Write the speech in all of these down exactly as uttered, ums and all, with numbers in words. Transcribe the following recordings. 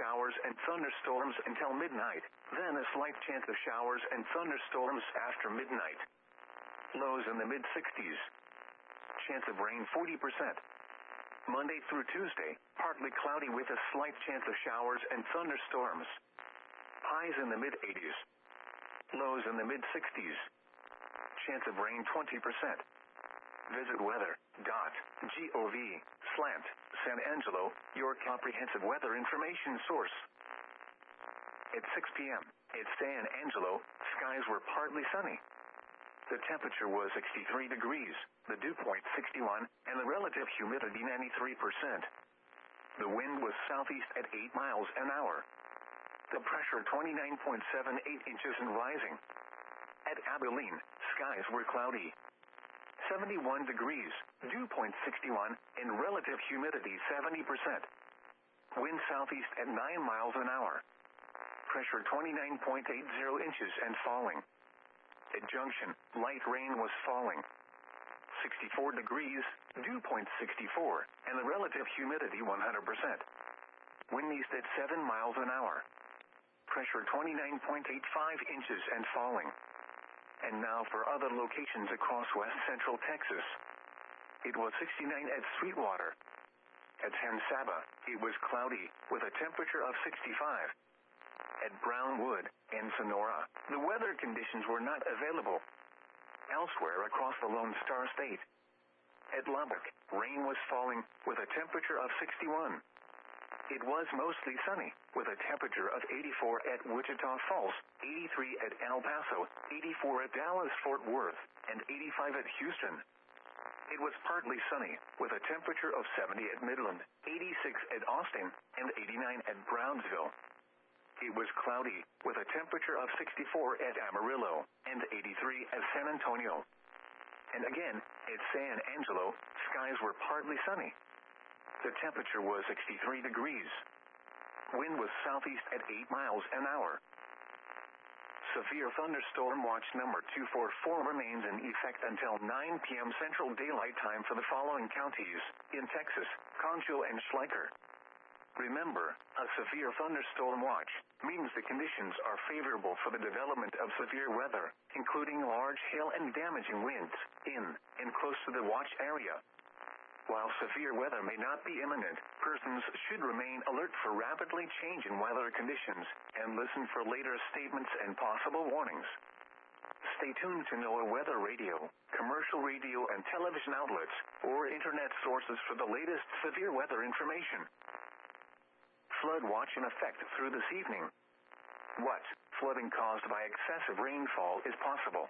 showers and thunderstorms until midnight, then a slight chance of showers and thunderstorms after midnight. Lows in the mid-sixties. Chance of rain forty percent. Monday through Tuesday, partly cloudy with a slight chance of showers and thunderstorms. Highs in the mid-eighties. Lows in the mid-sixties. Chance of rain twenty percent. Visit weather.gov slant San Angelo, your comprehensive weather information source. At six p.m. at San Angelo, skies were partly sunny. The temperature was sixty-three degrees, the dew point sixty-one, and the relative humidity ninety-three percent. The wind was southeast at eight miles an hour. The pressure twenty-nine point seven eight inches and rising. At Abilene, skies were cloudy. seventy-one degrees, dew point sixty-one, and relative humidity seventy percent. Wind southeast at nine miles an hour. Pressure twenty-nine point eight zero inches and falling. At Junction, light rain was falling. sixty-four degrees, dew point sixty-four, and the relative humidity one hundred percent. Wind east at seven miles an hour. Pressure twenty-nine point eight five inches and falling. And now for other locations across west central Texas. It was sixty-nine at Sweetwater. At San Saba, it was cloudy, with a temperature of sixty-five. At Brownwood and Sonora, the weather conditions were not available. Elsewhere across the Lone Star State. At Lubbock, rain was falling, with a temperature of sixty-one. It was mostly sunny, with a temperature of eighty-four at Wichita Falls, eighty-three at El Paso, eighty-four at Dallas-Fort Worth, and eighty-five at Houston. It was partly sunny, with a temperature of seventy at Midland, eighty-six at Austin, and eighty-nine at Brownsville. It was cloudy, with a temperature of sixty-four at Amarillo, and eighty-three at San Antonio. And again, at San Angelo, skies were partly sunny. The temperature was sixty-three degrees. Wind was southeast at eight miles an hour. Severe thunderstorm watch number two forty-four remains in effect until nine p.m. Central Daylight Time for the following counties in Texas: Concho and Schleicher. Remember, a severe thunderstorm watch means the conditions are favorable for the development of severe weather, including large hail and damaging winds, in and close to the watch area. While severe weather may not be imminent, persons should remain alert for rapidly changing weather conditions and listen for later statements and possible warnings. Stay tuned to NOAA Weather Radio, commercial radio and television outlets, or internet sources for the latest severe weather information. Flood watch in effect through this evening. What flooding caused by excessive rainfall is possible?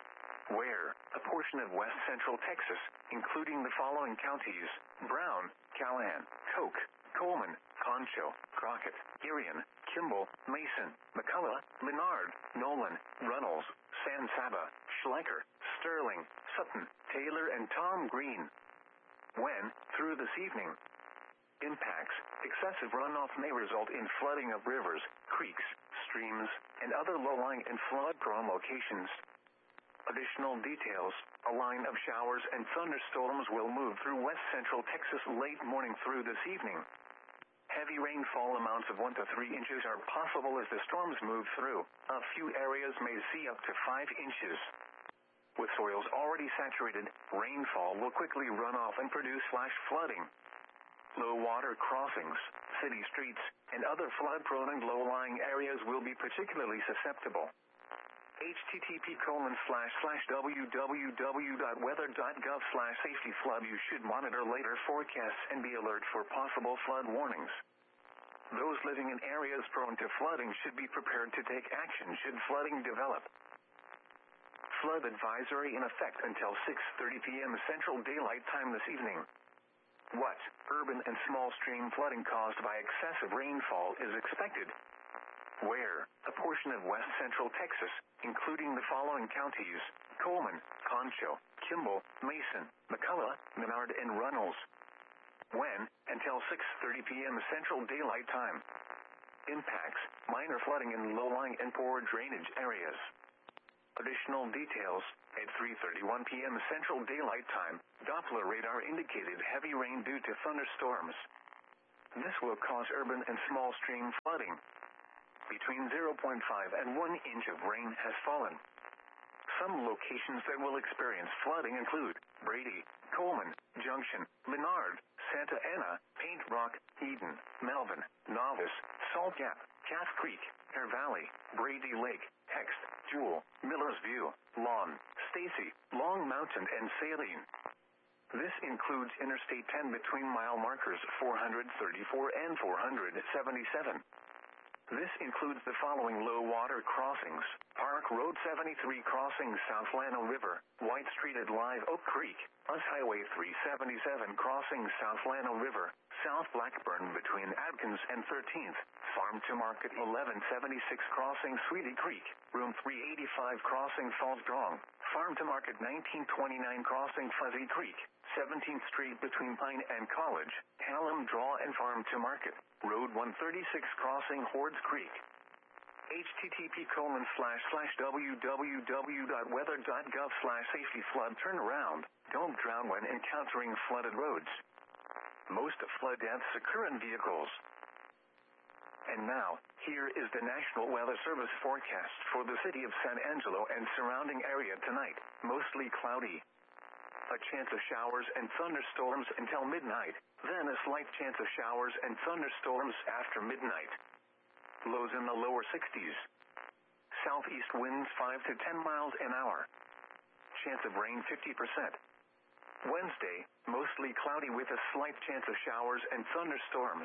Where a portion of west central Texas, including the following counties: Brown, Callahan, Coke, Coleman, Concho, Crockett, Irion, Kimball, Mason, McCullough, Menard, Nolan, Runnels, San Saba, Schleicher, Sterling, Sutton, Taylor, and Tom Green. When, through this evening. Impacts: excessive runoff may result in flooding of rivers, creeks, streams, and other low-lying and flood-prone locations. Additional details: a line of showers and thunderstorms will move through west central Texas late morning through this evening. Heavy rainfall amounts of one to three inches are possible as the storms move through. A few areas may see up to five inches. With soils already saturated, rainfall will quickly run off and produce flash flooding. Low water crossings, city streets, and other flood-prone and low-lying areas will be particularly susceptible. http colon slash slash www.weather.gov slash safety flood. You should monitor later forecasts and be alert for possible flood warnings. Those living in areas prone to flooding should be prepared to take action should flooding develop. Flood advisory in effect until six thirty p.m. Central Daylight Time this evening. What urban and small stream flooding caused by excessive rainfall is expected? Where a portion of west central Texas, including the following counties: Coleman, Concho, Kimball, Mason, McCullough, Menard, and Runnels. When, until six thirty p.m. Central Daylight Time. Impacts: minor flooding in low-lying and poor drainage areas. Additional details: at three thirty-one p.m. Central Daylight Time, Doppler radar indicated heavy rain due to thunderstorms. This will cause urban and small stream flooding. Between zero point five and one inch of rain has fallen. Some locations that will experience flooding include Brady, Coleman, Junction, Menard, Santa Ana, Paint Rock, Eden, Melvin, Novice, Salt Gap, Calf Creek, Hare Valley, Brady Lake, Hext, Jewel, Millers View, Lawn, Stacy, Long Mountain, and Saline. This includes Interstate ten between mile markers four hundred thirty-four and four hundred seventy-seven. This includes the following low water crossings: Park Road seventy-three crossing South Llano River, White Street at Live Oak Creek, U S Highway three seventy-seven crossing South Llano River, South Blackburn between Adkins and thirteenth, Farm to Market eleven seventy-six crossing Sweetie Creek, Room three eighty-five crossing Falls Drong, Farm to Market nineteen twenty-nine crossing Fuzzy Creek, seventeenth Street between Pine and College, Hallam Draw and Farm to Market, Road one thirty-six crossing Hordes Creek. http colon slash slash www.weather.gov slash safety flood turnaround. Don't drown when encountering flooded roads. Most flood deaths occur in vehicles. And now, here is the National Weather Service forecast for the city of San Angelo and surrounding area tonight. Mostly cloudy. A chance of showers and thunderstorms until midnight, then a slight chance of showers and thunderstorms after midnight. Lows in the lower sixties. Southeast winds five to ten miles an hour. Chance of rain fifty percent. Wednesday, mostly cloudy with a slight chance of showers and thunderstorms.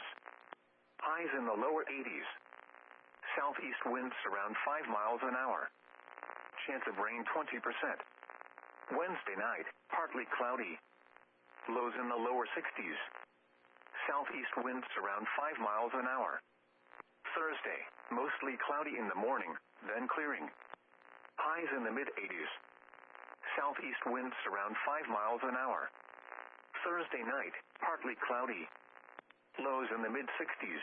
Highs in the lower eighties. Southeast winds around five miles an hour. Chance of rain twenty percent. Wednesday night, partly cloudy. Lows in the lower sixties. Southeast winds around five miles an hour. Thursday, mostly cloudy in the morning, then clearing. Highs in the mid-eighties. Southeast winds around five miles an hour. Thursday night, partly cloudy. Lows in the mid-sixties.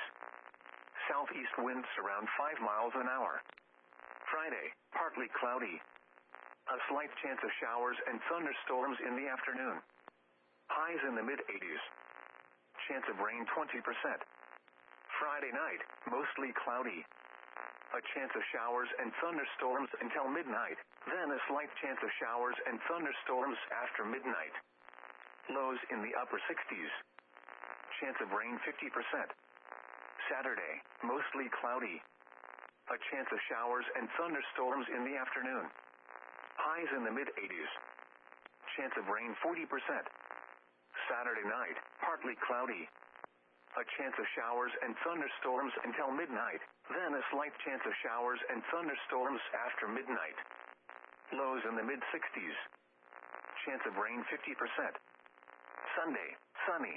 Southeast winds around five miles an hour. Friday, partly cloudy. A slight chance of showers and thunderstorms in the afternoon. Highs in the mid-eighties. Chance of rain twenty percent. Friday night, mostly cloudy. A chance of showers and thunderstorms until midnight, then a slight chance of showers and thunderstorms after midnight. Lows in the upper sixties. Chance of rain fifty percent. Saturday, mostly cloudy. A chance of showers and thunderstorms in the afternoon. Highs in the mid-eighties. Chance of rain forty percent. Saturday night, partly cloudy. A chance of showers and thunderstorms until midnight, then a slight chance of showers and thunderstorms after midnight. Lows in the mid-sixties. Chance of rain fifty percent. Sunday, sunny.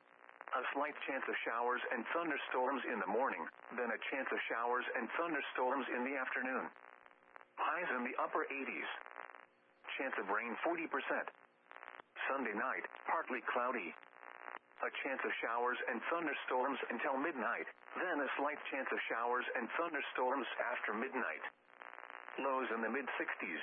A slight chance of showers and thunderstorms in the morning, then a chance of showers and thunderstorms in the afternoon. Highs in the upper eighties. Chance of rain forty percent. Sunday night, partly cloudy. A chance of showers and thunderstorms until midnight, then a slight chance of showers and thunderstorms after midnight. Lows in the mid-sixties.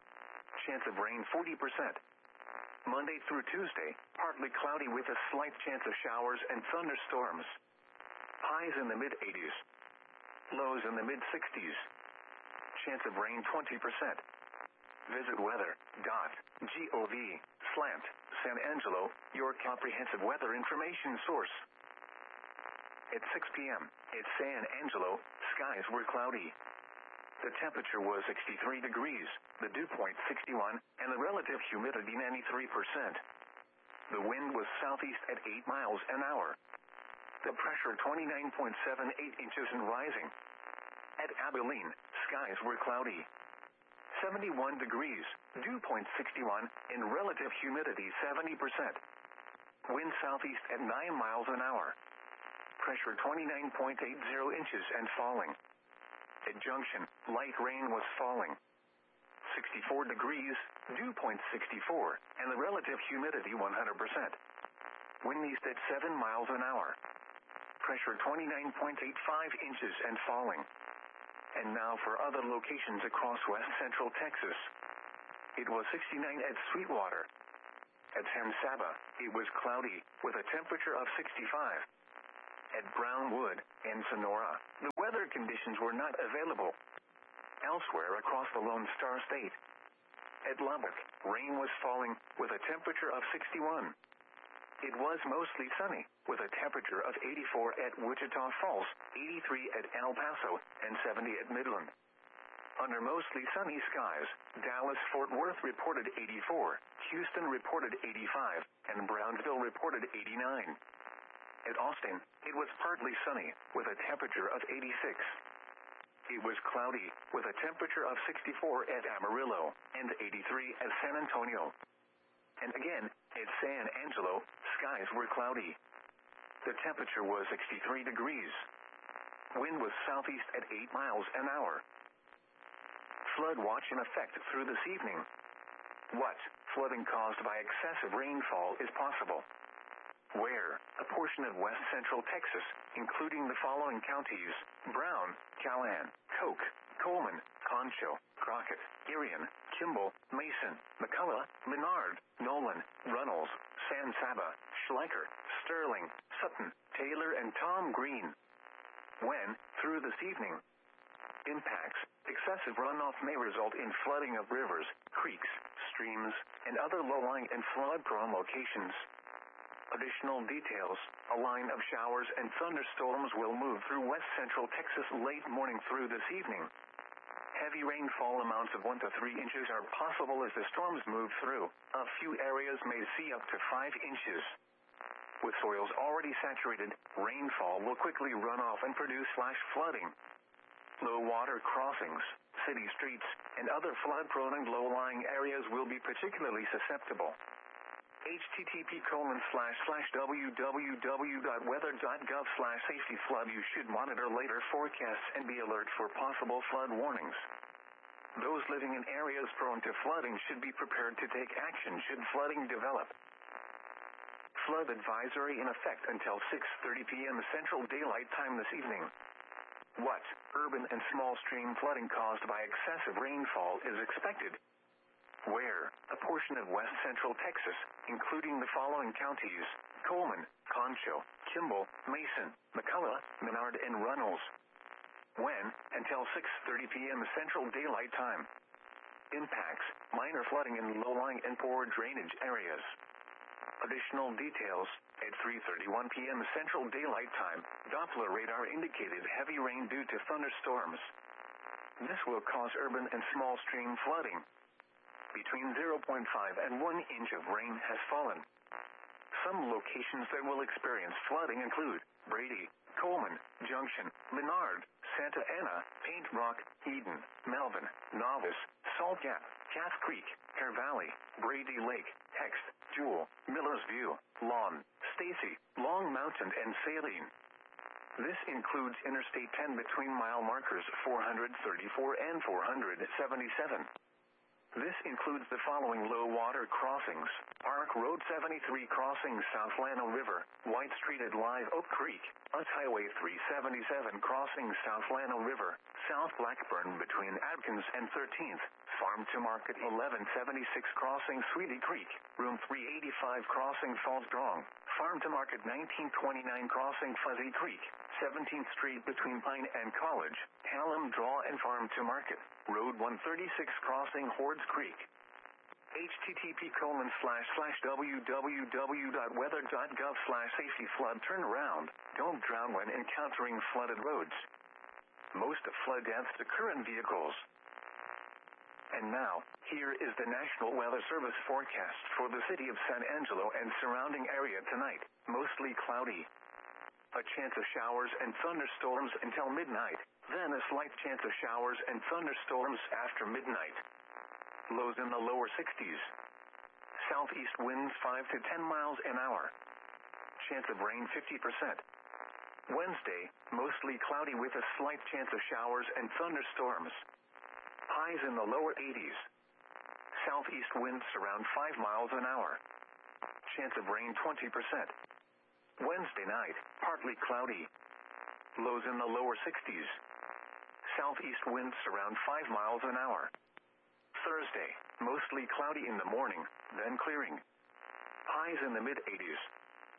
Chance of rain forty percent. Monday through Tuesday, partly cloudy with a slight chance of showers and thunderstorms. Highs in the mid-eighties. Lows in the mid-sixties. Chance of rain twenty percent. Visit weather dot gov slant San Angelo, your comprehensive weather information source. At six p.m., at San Angelo, skies were cloudy. The temperature was sixty-three degrees, the dew point sixty-one, and the relative humidity ninety-three percent. The wind was southeast at eight miles an hour. The pressure twenty-nine point seven eight inches and rising. At Abilene, skies were cloudy. seventy-one degrees, dew point sixty-one, and relative humidity seventy percent. Wind southeast at nine miles an hour. Pressure twenty-nine point eight zero inches and falling. At Junction, light rain was falling. sixty-four degrees, dew point sixty-four, and the relative humidity one hundred percent. Wind east at seven miles an hour. Pressure twenty-nine point eight five inches and falling. And now for other locations across west central Texas. It was sixty-nine at Sweetwater. At San Saba, it was cloudy, with a temperature of sixty-five. At Brownwood and Sonora, the weather conditions were not available. Elsewhere across the Lone Star State. At Lubbock, rain was falling with a temperature of sixty-one. It was mostly sunny, with a temperature of eighty-four at Wichita Falls, eighty-three at El Paso, and seventy at Midland. Under mostly sunny skies, Dallas-Fort Worth reported eighty-four, Houston reported eighty-five, and Brownsville reported eighty-nine. At Austin, it was partly sunny, with a temperature of eighty-six. It was cloudy, with a temperature of sixty-four at Amarillo, and eighty-three at San Antonio. And again, at San Angelo, skies were cloudy. The temperature was sixty-three degrees. Wind was southeast at eight miles an hour. Flood watch in effect through this evening. What flooding caused by excessive rainfall is possible? Where a portion of west central Texas, including the following counties: Brown, Callahan, Coke, Coleman, Concho, Crockett, Irion, Kimball, Mason, McCullough, Menard, Nolan, Runnels, San Saba, Schleicher, Sterling, Sutton, Taylor, and Tom Green. When, through this evening. Impacts: excessive runoff may result in flooding of rivers, creeks, streams, and other low-lying and flood-prone locations. Additional details: a line of showers and thunderstorms will move through west central Texas late morning through this evening. Heavy rainfall amounts of one to three inches are possible as the storms move through. A few areas may see up to five inches. With soils already saturated, rainfall will quickly run off and produce flash flooding. Low water crossings, city streets, and other flood-prone and low-lying areas will be particularly susceptible. http colon slash slash www.weather.gov slash safety flood. You should monitor later forecasts and be alert for possible flood warnings. Those living in areas prone to flooding should be prepared to take action should flooding develop. Flood advisory in effect until six thirty p.m. Central Daylight Time this evening. What urban and small stream flooding caused by excessive rainfall is expected? Where a portion of west central Texas, including the following counties: Coleman, Concho, Kimball, Mason, McCullough, Menard, and Runnels. When, until six thirty p.m. Central Daylight Time. Impacts: minor flooding in low-lying and poor drainage areas. Additional details: at three thirty-one p.m. Central Daylight Time, Doppler radar indicated heavy rain due to thunderstorms. This will cause urban and small stream flooding. Between zero point five and one inch of rain has fallen. Some locations that will experience flooding include Brady, Coleman, Junction, Menard, Santa Ana, Paint Rock, Eden, Melvin, Novice, Salt Gap, Calf Creek, Hare Valley, Brady Lake, Hext, Jewel, Miller's View, Lawn, Stacy, Long Mountain, and Saline. This includes Interstate ten between mile markers four thirty-four and four seventy-seven. This includes the following low water crossings: Park Road seventy-three crossing South Llano River, White Street at Live Oak Creek, U S Highway three seventy-seven crossing South Llano River, South Blackburn between Adkins and thirteenth, Farm to Market eleven seventy-six crossing Sweetie Creek, Room three eighty-five crossing Falls Strong, Farm to Market nineteen twenty-nine crossing Fuzzy Creek, seventeenth Street between Pine and College, Hallam Draw and Farm to Market, Road one thirty-six crossing Hordes Creek. http colon slash slash www.weather.gov slash safety flood. Turn around. Don't drown when encountering flooded roads. Most of flood deaths occur in vehicles. And now, here is the National Weather Service forecast for the city of San Angelo and surrounding area tonight. Mostly cloudy. A chance of showers and thunderstorms until midnight. Then a slight chance of showers and thunderstorms after midnight. Lows in the lower sixties. Southeast winds five to ten miles an hour. Chance of rain fifty percent. Wednesday, mostly cloudy with a slight chance of showers and thunderstorms. Highs in the lower eighties. Southeast winds around five miles an hour. Chance of rain twenty percent. Wednesday night, partly cloudy. Lows in the lower sixties. Southeast winds around five miles an hour. Thursday, mostly cloudy in the morning, then clearing. Highs in the mid eighties.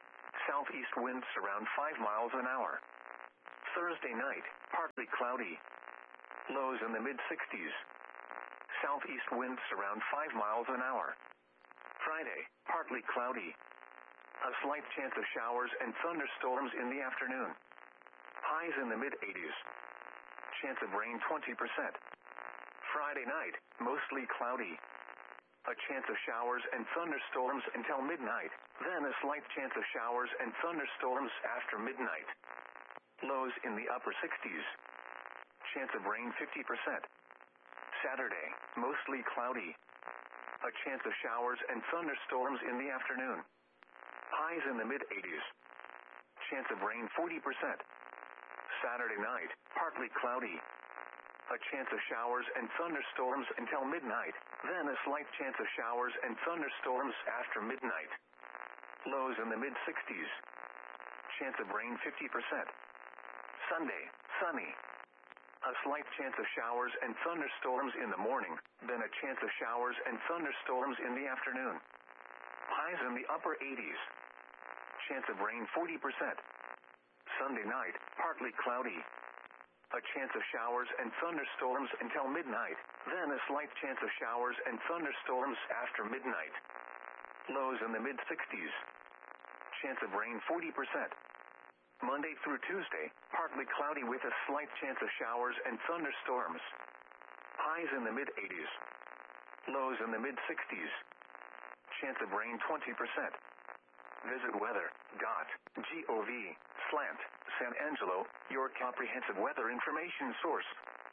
Southeast winds around five miles an hour. Thursday night, partly cloudy. Lows in the mid sixties. Southeast winds around five miles an hour. Friday, partly cloudy. A slight chance of showers and thunderstorms in the afternoon. Highs in the mid eighties. Chance of rain twenty percent. Friday night, mostly cloudy. A chance of showers and thunderstorms until midnight, then a slight chance of showers and thunderstorms after midnight. Lows in the upper sixties. Chance of rain fifty percent. Saturday, mostly cloudy. A chance of showers and thunderstorms in the afternoon. Highs in the mid eighties. Chance of rain forty percent. Saturday night, partly cloudy. A chance of showers and thunderstorms until midnight, then a slight chance of showers and thunderstorms after midnight. Lows in the mid sixties. Chance of rain fifty percent. Sunday, sunny. A slight chance of showers and thunderstorms in the morning, then a chance of showers and thunderstorms in the afternoon. Highs in the upper eighties. Chance of rain forty percent. Sunday night, partly cloudy. A chance of showers and thunderstorms until midnight, then a slight chance of showers and thunderstorms after midnight. Lows in the mid sixties. Chance of rain forty percent. Monday through Tuesday, partly cloudy with a slight chance of showers and thunderstorms. Highs in the mid eighties. Lows in the mid sixties. Chance of rain twenty percent. Visit weather dot gov slant San Angelo, your comprehensive weather information source.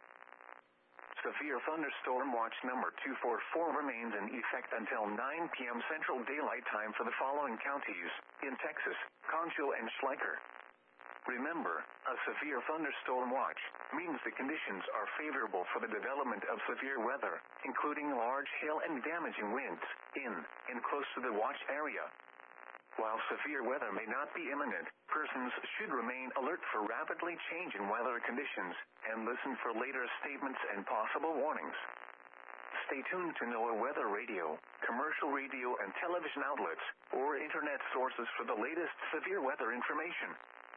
Severe thunderstorm watch number two four four remains in effect until nine p.m. Central Daylight Time for the following counties in Texas, Concho and Schleicher. Remember, a severe thunderstorm watch means the conditions are favorable for the development of severe weather, including large hail and damaging winds, in and close to the watch area. While severe weather may not be imminent, persons should remain alert for rapidly changing weather conditions and listen for later statements and possible warnings. Stay tuned to NOAA Weather Radio, commercial radio and television outlets, or internet sources for the latest severe weather information.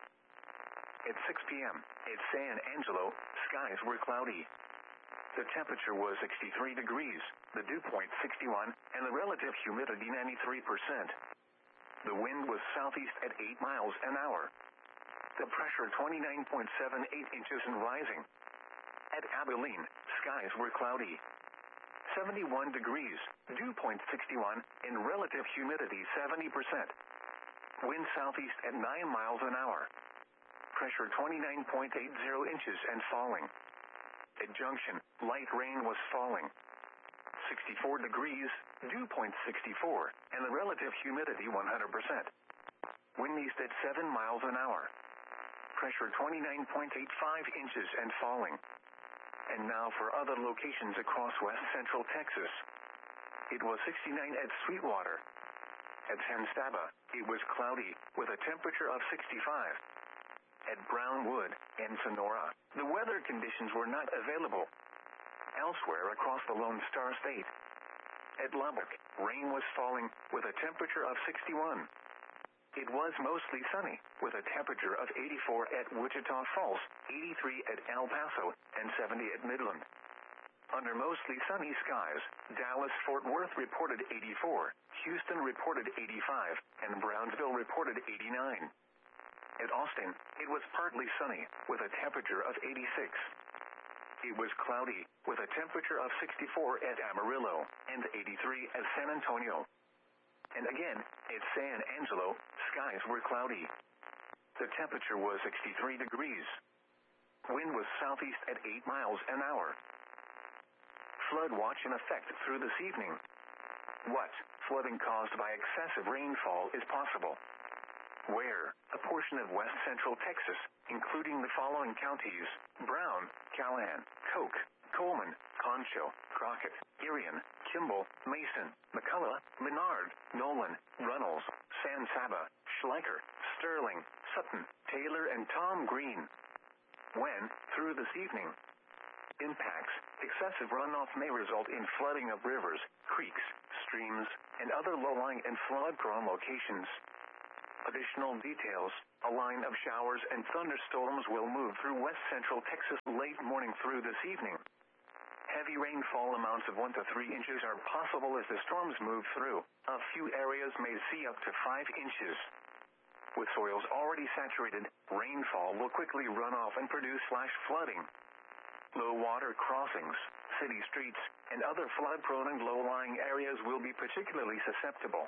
At six p.m. at San Angelo, skies were cloudy. The temperature was sixty-three degrees, the dew point sixty-one, and the relative humidity ninety-three percent. The wind was southeast at eight miles an hour. The pressure twenty-nine point seven eight inches and rising. At Abilene, skies were cloudy. seventy-one degrees, dew point sixty-one, and relative humidity seventy percent. Wind southeast at nine miles an hour. Pressure twenty-nine point eight zero inches and falling. At Junction, light rain was falling. sixty-four degrees, dew point sixty-four, and the relative humidity one hundred percent. Wind east at seven miles an hour. Pressure twenty-nine point eight five inches and falling. And now for other locations across west central Texas. It was sixty-nine at Sweetwater. At San Saba, it was cloudy, with a temperature of sixty-five. At Brownwood and Sonora, the weather conditions were not available. Elsewhere across the Lone Star State. At Lubbock, rain was falling, with a temperature of sixty-one. It was mostly sunny, with a temperature of eighty-four at Wichita Falls, eighty-three at El Paso, and seventy at Midland. Under mostly sunny skies, Dallas-Fort Worth reported eighty-four, Houston reported eighty-five, and Brownsville reported eighty-nine. At Austin, it was partly sunny, with a temperature of eighty-six. It was cloudy, with a temperature of sixty-four at Amarillo, and eighty-three at San Antonio. And again, at San Angelo, skies were cloudy. The temperature was sixty-three degrees. Wind was southeast at eight miles an hour. Flood watch in effect through this evening. What flooding caused by excessive rainfall is possible? Where a portion of west central Texas, including the following counties: Brown, Callahan, Coke, Coleman, Concho, Crockett, Irion, Kimball, Mason, McCullough, Menard, Nolan, Runnels, San Saba, Schleicher, Sterling, Sutton, Taylor, and Tom Green. When, through this evening, impacts, excessive runoff may result in flooding of rivers, creeks, streams, and other low-lying and flood-prone locations. Additional details: a line of showers and thunderstorms will move through west central Texas late morning through this evening. Heavy rainfall amounts of one to three inches are possible as the storms move through. A few areas may see up to five inches. With soils already saturated, rainfall will quickly run off and produce flash flooding. Low water crossings, city streets, and other flood-prone and low-lying areas will be particularly susceptible.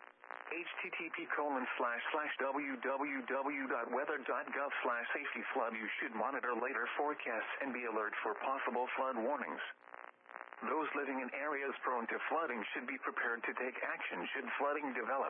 http colon slash slash www.weather.gov slash safety flood. You should monitor later forecasts and be alert for possible flood warnings. Those living in areas prone to flooding should be prepared to take action should flooding develop.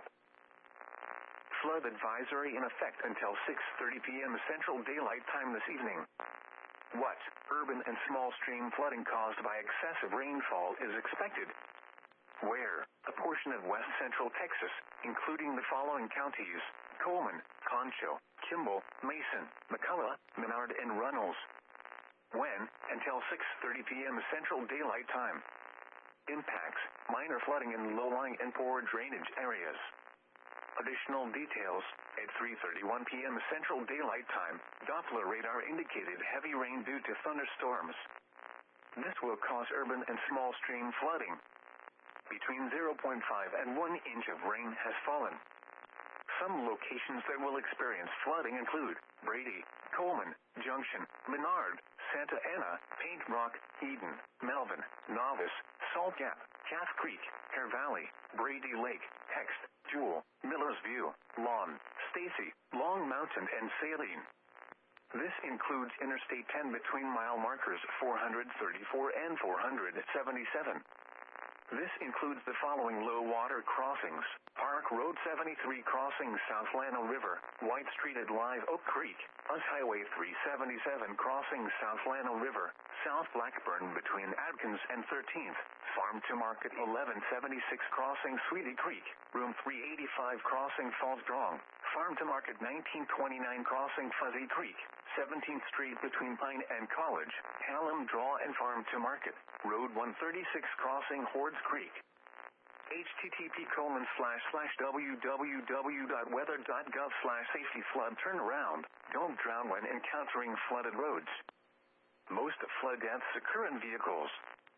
Flood advisory in effect until six thirty p.m. Central Daylight Time this evening. What urban and small stream flooding caused by excessive rainfall is expected? Where? A portion of west central Texas, including the following counties: Coleman, Concho, Kimball, Mason, McCullough, Menard, and Runnels. When? Until six thirty p.m. Central Daylight Time. Impacts: minor flooding in low-lying and poor drainage areas. Additional details: at three thirty-one p.m. Central Daylight Time, Doppler radar indicated heavy rain due to thunderstorms. This will cause urban and small stream flooding. Between zero point five and one inch of rain has fallen. Some locations that will experience flooding include Brady, Coleman, Junction, Menard, Santa Ana, Paint Rock, Eden, Melvin, Novice, Salt Gap, Calf Creek, Hare Valley, Brady Lake, Hext, Jewel, Miller's View, Lawn, Stacy, Long Mountain, and Saline. This includes Interstate ten between mile markers four thirty-four and four seventy-seven. This includes the following low water crossings: Park Road seventy-three crossing South Llano River, White Street at Live Oak Creek, U S Highway three seventy-seven crossing South Llano River, South Blackburn between Adkins and thirteenth, Farm to Market eleven seventy-six crossing Sweetie Creek, Room three eighty-five crossing Falls Drong, Farm to Market nineteen twenty-nine crossing Fuzzy Creek, seventeenth Street between Pine and College, Hallam Draw and Farm to Market, Road one thirty-six crossing Hordes Creek. http colon slash slash www.weather.gov slash safety flood. Turn around. Don't drown when encountering flooded roads. Most flood deaths occur in vehicles.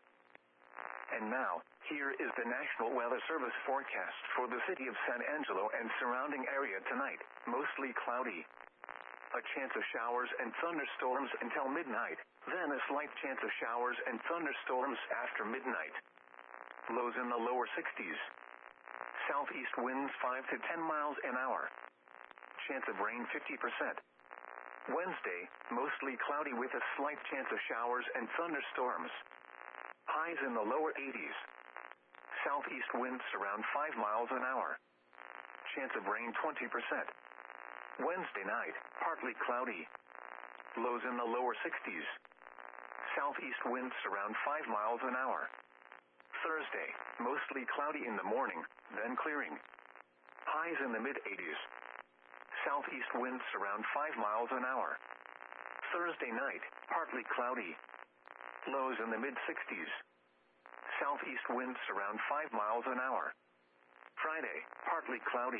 And now, here is the National Weather Service forecast for the city of San Angelo and surrounding area tonight. Mostly cloudy. A chance of showers and thunderstorms until midnight, then a slight chance of showers and thunderstorms after midnight. Lows in the lower sixties. Southeast winds five to ten miles an hour. Chance of rain fifty percent. Wednesday, mostly cloudy with a slight chance of showers and thunderstorms. Highs in the lower eighties. Southeast winds around five miles an hour. Chance of rain twenty percent. Wednesday night, partly cloudy. Lows in the lower sixties. Southeast winds around five miles an hour. Thursday, mostly cloudy in the morning, then clearing. Highs in the mid-eighties. Southeast winds around five miles an hour. Thursday night, partly cloudy. Lows in the mid-sixties. Southeast winds around five miles an hour. Friday, partly cloudy.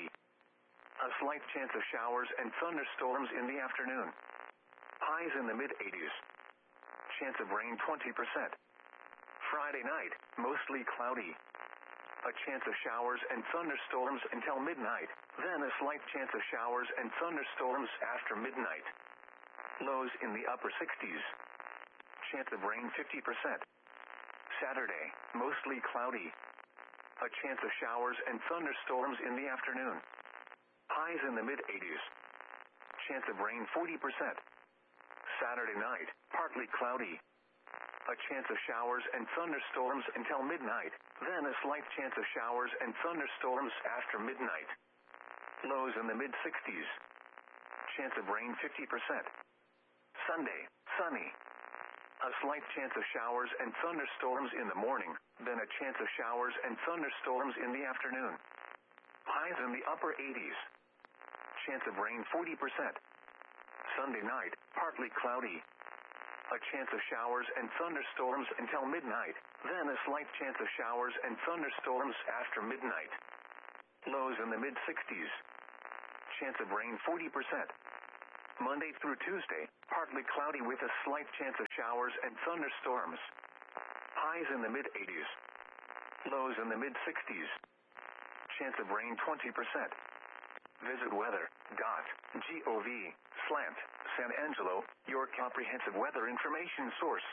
A slight chance of showers and thunderstorms in the afternoon. Highs in the mid-eighties. Chance of rain twenty percent. Friday night, mostly cloudy. A chance of showers and thunderstorms until midnight, then a slight chance of showers and thunderstorms after midnight. Lows in the upper sixties. Chance of rain fifty percent. Saturday, mostly cloudy. A chance of showers and thunderstorms in the afternoon. Highs in the mid-eighties. Chance of rain forty percent. Saturday night, partly cloudy. A chance of showers and thunderstorms until midnight, then a slight chance of showers and thunderstorms after midnight. Lows in the mid-sixties. Chance of rain fifty percent. Sunday, sunny. A slight chance of showers and thunderstorms in the morning, then a chance of showers and thunderstorms in the afternoon. Highs in the upper eighties. Chance of rain forty percent. Sunday night, partly cloudy. A chance of showers and thunderstorms until midnight, then a slight chance of showers and thunderstorms after midnight. Lows in the mid-sixties. Chance of rain forty percent. Monday through Tuesday, partly cloudy with a slight chance of showers and thunderstorms. Highs in the mid eighties. Lows in the mid sixties. Chance of rain twenty percent. Visit weather dot gov slash San Angelo, your comprehensive weather information source.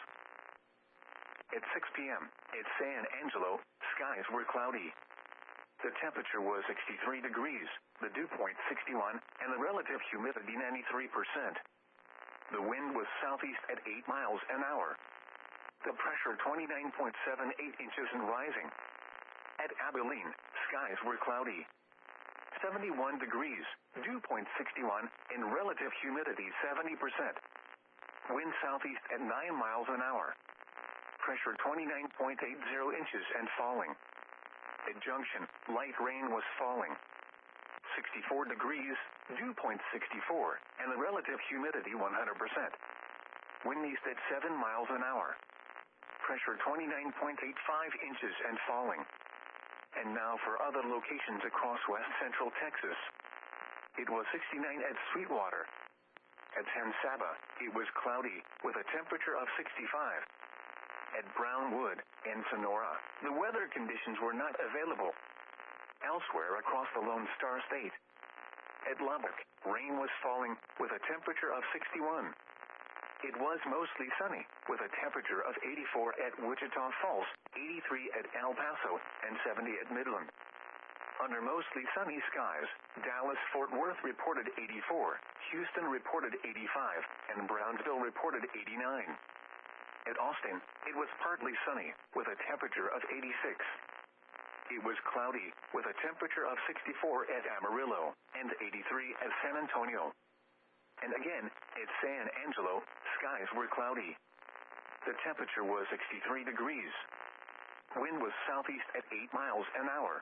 At six p.m. at San Angelo, skies were cloudy. The temperature was sixty-three degrees, the dew point sixty-one, and the relative humidity ninety-three percent. The wind was southeast at eight miles an hour. The pressure twenty-nine point seven eight inches and rising. At Abilene, skies were cloudy. seventy-one degrees, dew point sixty-one, and relative humidity seventy percent. Wind southeast at nine miles an hour. Pressure twenty-nine point eight zero inches and falling. At Junction, light rain was falling. sixty-four degrees, dew point sixty-four, and the relative humidity one hundred percent. Wind east at seven miles an hour. Pressure twenty-nine point eight five inches and falling. And now for other locations across west central Texas. It was sixty-nine at Sweetwater. At San Saba, it was cloudy, with a temperature of sixty-five. At Brownwood and Sonora, the weather conditions were not available. Elsewhere across the Lone Star State. At Lubbock, rain was falling, with a temperature of sixty-one. It was mostly sunny, with a temperature of eighty-four at Wichita Falls, eighty-three at El Paso, and seventy at Midland. Under mostly sunny skies, Dallas-Fort Worth reported eighty-four, Houston reported eighty-five, and Brownsville reported eighty-nine. At Austin, it was partly sunny, with a temperature of eighty-six. It was cloudy, with a temperature of sixty-four at Amarillo, and eighty-three at San Antonio. And again, at San Angelo, skies were cloudy. The temperature was sixty-three degrees. Wind was southeast at eight miles an hour.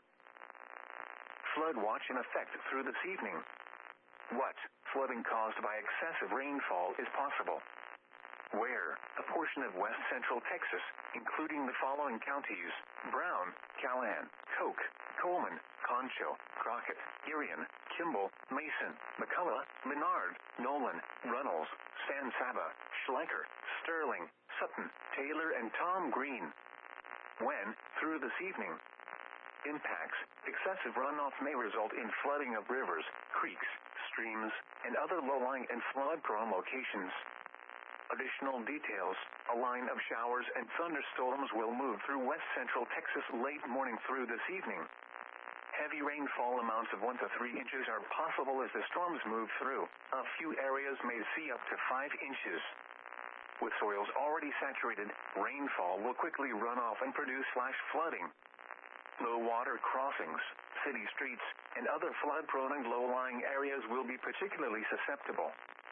Flood watch in effect through this evening. What flooding caused by excessive rainfall is possible? Where a portion of west central Texas, including the following counties: Brown, Callahan, Coke, Coleman, Concho, Crockett, Irion, Kimball, Mason, McCullough, Menard, Nolan, Runnels, San Saba, Schleicher, Sterling, Sutton, Taylor, and Tom Green. When, through this evening, impacts: excessive runoff may result in flooding of rivers, creeks, streams, and other low-lying and flood-prone locations. Additional details: a line of showers and thunderstorms will move through west central Texas late morning through this evening. Heavy rainfall amounts of one to three inches are possible as the storms move through. A few areas may see up to five inches. With soils already saturated, rainfall will quickly run off and produce flash flooding. Low water crossings, city streets, and other flood-prone and low-lying areas will be particularly susceptible.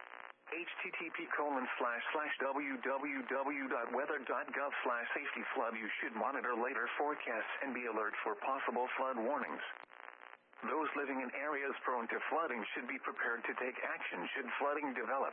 http colon slash slash www.weather.gov slash safety flood. You should monitor later forecasts and be alert for possible flood warnings. Those living in areas prone to flooding should be prepared to take action should flooding develop.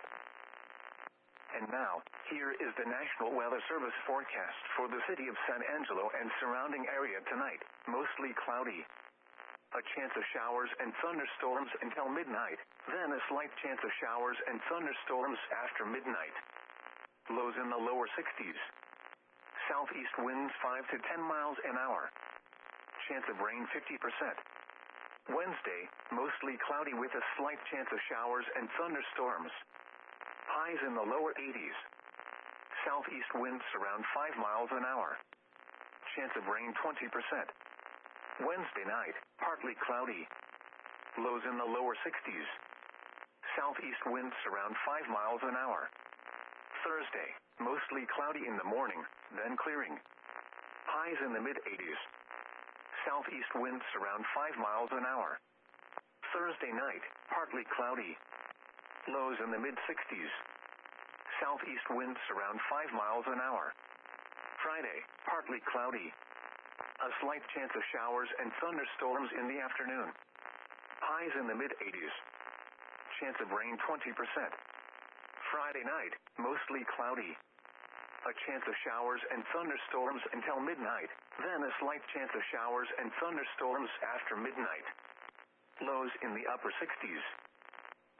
And now, here is the National Weather Service forecast for the city of San Angelo and surrounding area tonight. Mostly cloudy. A chance of showers and thunderstorms until midnight, then a slight chance of showers and thunderstorms after midnight. Lows in the lower sixties. Southeast winds five to ten miles an hour. Chance of rain fifty percent. Wednesday, mostly cloudy with a slight chance of showers and thunderstorms. Highs in the lower eighties. Southeast winds around five miles an hour. Chance of rain twenty percent. Wednesday night, partly cloudy. Lows in the lower sixties. Southeast winds around five miles an hour. Thursday, mostly cloudy in the morning, then clearing. Highs in the mid eighties. Southeast winds around five miles an hour. Thursday night, partly cloudy. Lows in the mid sixties. Southeast winds around five miles an hour. Friday, partly cloudy. A slight chance of showers and thunderstorms in the afternoon. Highs in the mid eighties. Chance of rain twenty percent. Friday night, mostly cloudy. A chance of showers and thunderstorms until midnight, then a slight chance of showers and thunderstorms after midnight. Lows in the upper sixties.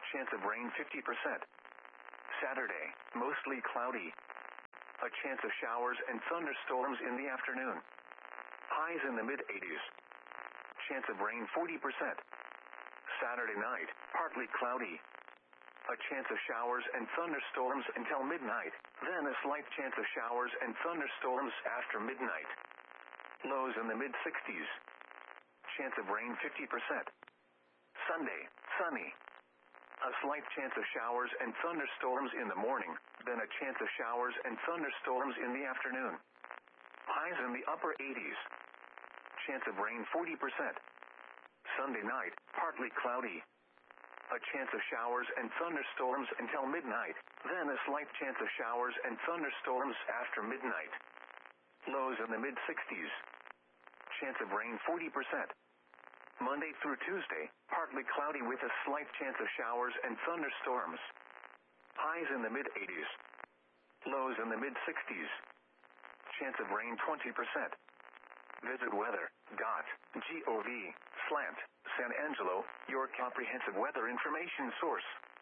Chance of rain fifty percent. Saturday, mostly cloudy. A chance of showers and thunderstorms in the afternoon. Highs in the mid eighties. Chance of rain forty percent. Saturday night, partly cloudy. A chance of showers and thunderstorms until midnight, then a slight chance of showers and thunderstorms after midnight. Lows in the mid sixties. Chance of rain fifty percent. Sunday, sunny. A slight chance of showers and thunderstorms in the morning, then a chance of showers and thunderstorms in the afternoon. Highs in the upper eighties. Chance of rain forty percent. Sunday night, partly cloudy. A chance of showers and thunderstorms until midnight, then a slight chance of showers and thunderstorms after midnight. Lows in the mid sixties. Chance of rain forty percent. Monday through Tuesday, partly cloudy with a slight chance of showers and thunderstorms. Highs in the mid eighties. Lows in the mid sixties. Chance of rain twenty percent. Visit weather dot gov slant San Angelo, your comprehensive weather information source.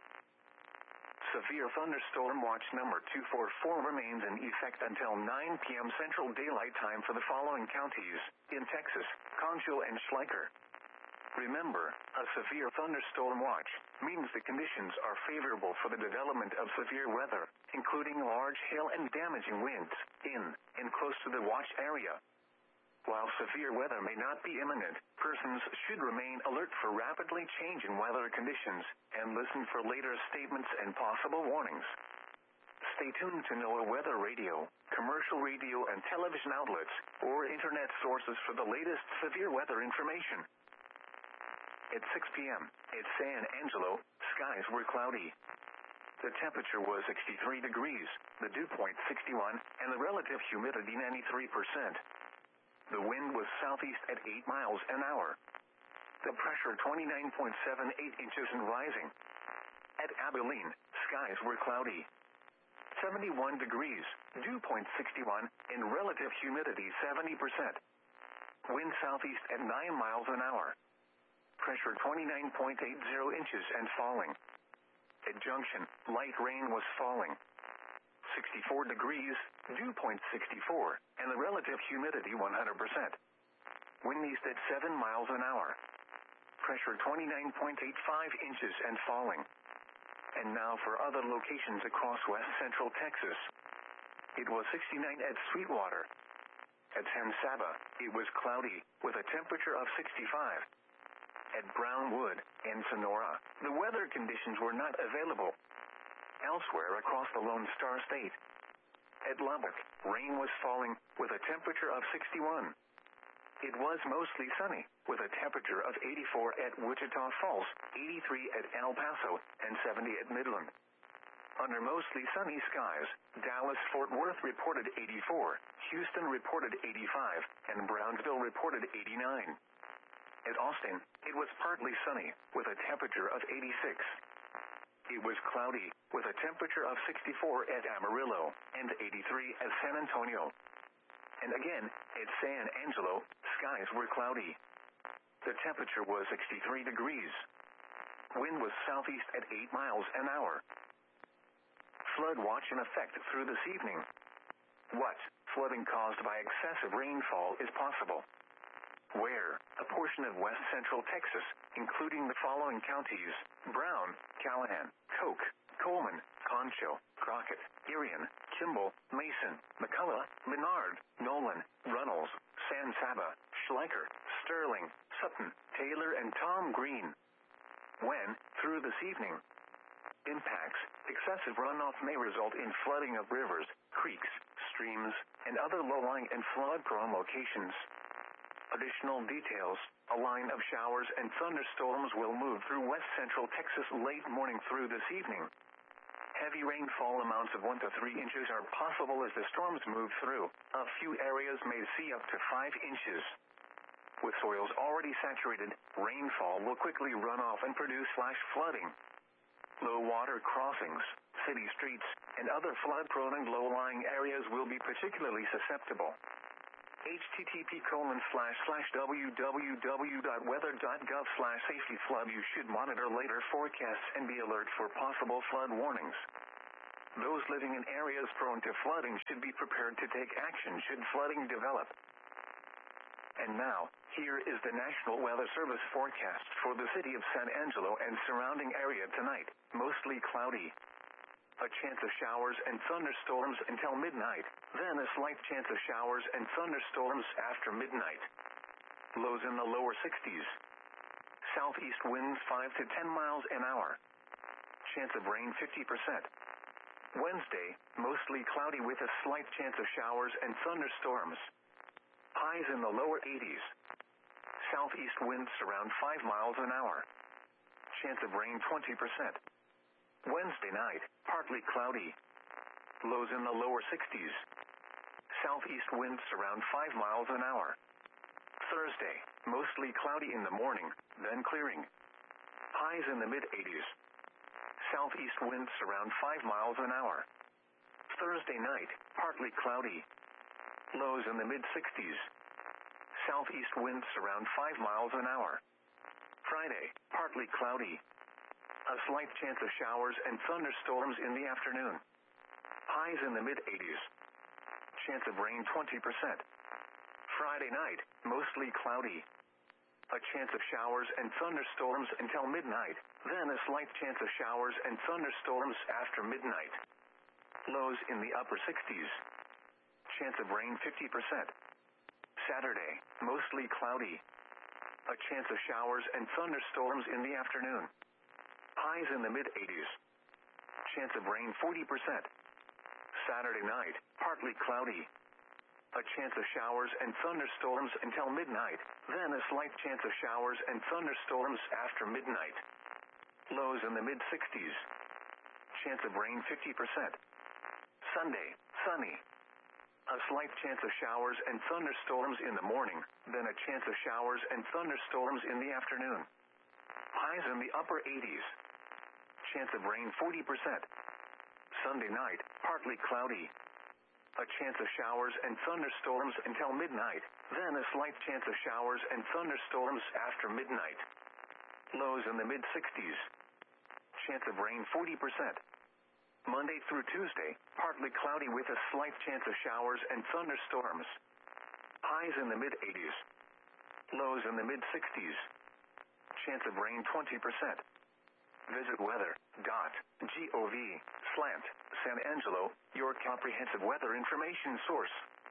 Severe thunderstorm watch number two four four remains in effect until nine p.m. Central Daylight Time for the following counties in Texas: Concho and Schleicher. Remember, a severe thunderstorm watch means the conditions are favorable for the development of severe weather, including large hail and damaging winds in and close to the watch area. While severe weather may not be imminent, persons should remain alert for rapidly changing weather conditions and listen for later statements and possible warnings. Stay tuned to NOAA Weather Radio, commercial radio and television outlets, or internet sources for the latest severe weather information. At six p.m. at San Angelo, skies were cloudy. The temperature was sixty-three degrees, the dew point sixty-one, and the relative humidity ninety-three percent. The wind was southeast at eight miles an hour. The pressure twenty-nine point seven eight inches and rising. At Abilene, skies were cloudy. seventy-one degrees, dew point sixty-one, and relative humidity seventy percent. Wind southeast at nine miles an hour. Pressure twenty-nine point eight zero inches and falling. At Junction, light rain was falling. sixty-four degrees, dew point sixty-four, and the relative humidity one hundred percent. Wind east at seven miles an hour. Pressure twenty-nine point eight five inches and falling. And now for other locations across west central Texas. It was sixty-nine at Sweetwater. At San Saba, it was cloudy, with a temperature of sixty-five. At Brownwood and Sonora, the weather conditions were not available. Elsewhere across the Lone Star State. At Lubbock, rain was falling, with a temperature of sixty-one. It was mostly sunny, with a temperature of eighty-four at Wichita Falls, eighty-three at El Paso, and seventy at Midland. Under mostly sunny skies, Dallas-Fort Worth reported eighty-four, Houston reported eighty-five, and Brownsville reported eighty-nine. At Austin, it was partly sunny, with a temperature of eighty-six. It was cloudy, with a temperature of sixty-four at Amarillo, and eighty-three at San Antonio. And again, at San Angelo, skies were cloudy. The temperature was sixty-three degrees. Wind was southeast at eight miles an hour. Flood watch in effect through this evening. What? Flooding caused by excessive rainfall is possible. Where? A portion of west central Texas, including the following counties: Brown, Callahan, Koch, Coleman, Concho, Crockett, Irion, Kimball, Mason, McCullough, Menard, Nolan, Runnels, San Saba, Schleicher, Sterling, Sutton, Taylor, and Tom Green. When? Through this evening. Impacts: excessive runoff may result in flooding of rivers, creeks, streams, and other low-lying and flood-prone locations. Additional details: a line of showers and thunderstorms will move through west central Texas late morning through this evening. Heavy rainfall amounts of one to three inches are possible as the storms move through. A few areas may see up to five inches. With soils already saturated, rainfall will quickly run off and produce flash flooding. Low water crossings, city streets, and other flood-prone and low-lying areas will be particularly susceptible. http colon slash slash www.weather.gov slash safety flood. You should monitor later forecasts and be alert for possible flood warnings. Those living in areas prone to flooding should be prepared to take action should flooding develop. And now, here is the National Weather Service forecast for the city of San Angelo and surrounding area tonight. Mostly cloudy. A chance of showers and thunderstorms until midnight, then a slight chance of showers and thunderstorms after midnight. Lows in the lower sixties. Southeast winds five to ten miles an hour. Chance of rain fifty percent. Wednesday, mostly cloudy with a slight chance of showers and thunderstorms. Highs in the lower eighties. Southeast winds around five miles an hour. Chance of rain twenty percent. Wednesday night, partly cloudy. Lows in the lower sixties. Southeast winds around five miles an hour. Thursday, mostly cloudy in the morning, then clearing. Highs in the mid-eighties. Southeast winds around five miles an hour. Thursday night, partly cloudy. Lows in the mid-sixties. Southeast winds around five miles an hour. Friday, partly cloudy. A slight chance of showers and thunderstorms in the afternoon. Highs in the mid-eighties. Chance of rain twenty percent. Friday night, mostly cloudy. A chance of showers and thunderstorms until midnight, then a slight chance of showers and thunderstorms after midnight. Lows in the upper sixties. Chance of rain fifty percent. Saturday, mostly cloudy. A chance of showers and thunderstorms in the afternoon. Highs in the mid-eighties. Chance of rain forty percent. Saturday night, partly cloudy. A chance of showers and thunderstorms until midnight, then a slight chance of showers and thunderstorms after midnight. Lows in the mid-sixties. Chance of rain fifty percent. Sunday, sunny. A slight chance of showers and thunderstorms in the morning, then a chance of showers and thunderstorms in the afternoon. Highs in the upper eighties. Chance of rain forty percent. Sunday night, partly cloudy. A chance of showers and thunderstorms until midnight, then a slight chance of showers and thunderstorms after midnight. Lows in the mid-sixties. Chance of rain forty percent. Monday through Tuesday, partly cloudy with a slight chance of showers and thunderstorms. Highs in the mid-eighties. Lows in the mid-sixties. Chance of rain twenty percent. Visit weather.gov slant San Angelo, your comprehensive weather information source.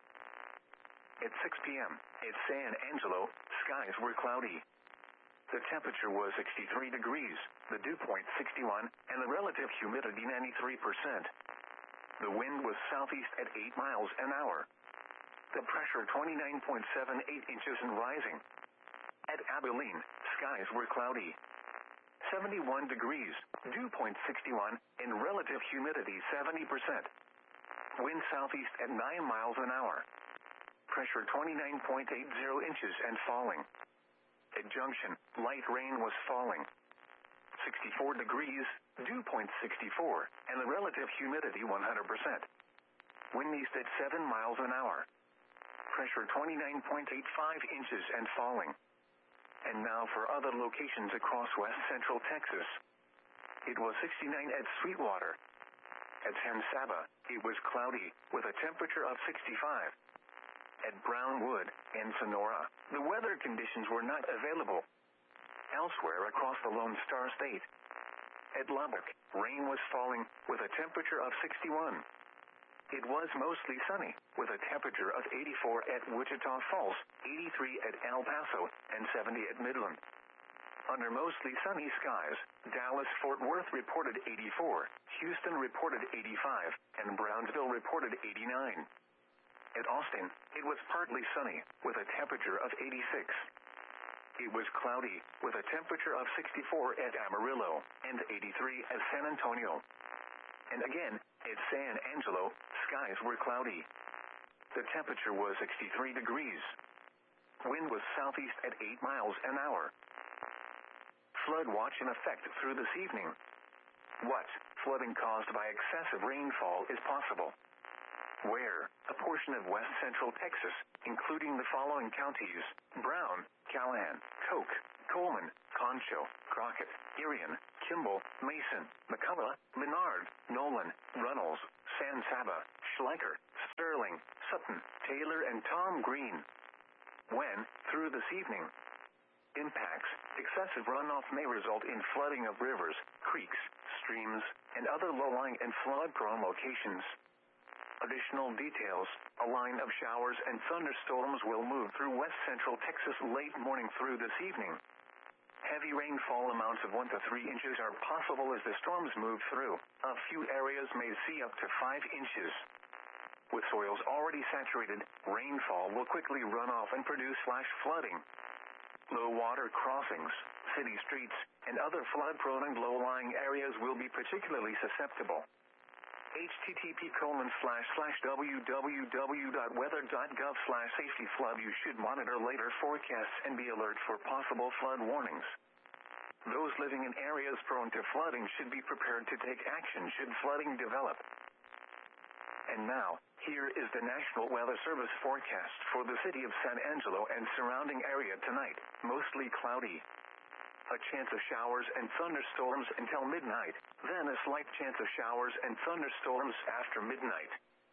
At six p.m. at San Angelo, skies were cloudy. The temperature was sixty-three degrees, the dew point sixty-one, and the relative humidity ninety-three percent. The wind was southeast at eight miles an hour. The pressure twenty-nine point seven eight inches and rising. At Abilene, skies were cloudy. seventy-one degrees, dew point sixty-one, and relative humidity seventy percent. Wind southeast at nine miles an hour. Pressure twenty-nine point eight zero inches and falling. At Junction, light rain was falling. sixty-four degrees, dew point sixty-four, and the relative humidity one hundred percent. Wind east at seven miles an hour. Pressure twenty-nine point eight five inches and falling. And now for other locations across west central Texas. It was sixty-nine at Sweetwater. At San Saba, it was cloudy, with a temperature of sixty-five. At Brownwood and Sonora, the weather conditions were not available. Elsewhere across the Lone Star State. At Lubbock, rain was falling, with a temperature of sixty-one. It was mostly sunny, with a temperature of eighty-four at Wichita Falls, eighty-three at El Paso, and seventy at Midland. Under mostly sunny skies, Dallas-Fort Worth reported eighty-four, Houston reported eighty-five, and Brownsville reported eighty-nine. At Austin, it was partly sunny, with a temperature of eighty-six. It was cloudy, with a temperature of sixty-four at Amarillo, and eighty-three at San Antonio. And again, at San Angelo, skies were cloudy. The temperature was sixty-three degrees. Wind was southeast at eight miles an hour. Flood watch in effect through this evening. What flooding caused by excessive rainfall is possible? where a portion of west central Texas, including the following counties: Brown, Callahan, Koch, Coleman, Concho, Crockett, Irion, Kimball, Mason, McCullough, Menard, Nolan, Runnels, San Saba, Schleicher, Sterling, Sutton, Taylor, and Tom Green. When, through this evening, impacts, excessive runoff may result in flooding of rivers, creeks, streams, and other low-lying and flood-prone locations. Additional details: a line of showers and thunderstorms will move through west central Texas late morning through this evening. Heavy rainfall amounts of one to three inches are possible as the storms move through. A few areas may see up to five inches. With soils already saturated, rainfall will quickly run off and produce flash flooding. Low water crossings, city streets, and other flood-prone and low-lying areas will be particularly susceptible. http colon slash slash www.weather.gov slash safety flood. You should monitor later forecasts and be alert for possible flood warnings. Those living in areas prone to flooding should be prepared to take action should flooding develop. And now, here is the National Weather Service forecast for the city of San Angelo and surrounding area tonight. Mostly cloudy. A chance of showers and thunderstorms until midnight, then a slight chance of showers and thunderstorms after midnight.